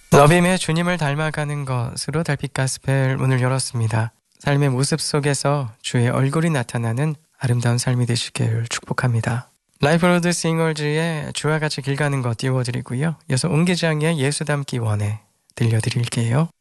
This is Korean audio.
러빔의 주님을 닮아가는 것으로 달빛 가스펠 문을 열었습니다. 삶의 모습 속에서 주의 얼굴이 나타나는 아름다운 삶이 되시길 축복합니다. 라이프 로드 싱어즈의 주와 같이 길 가는 것 띄워드리고요. 이어서 옹기장의 예수 닮기 원해 들려드릴게요.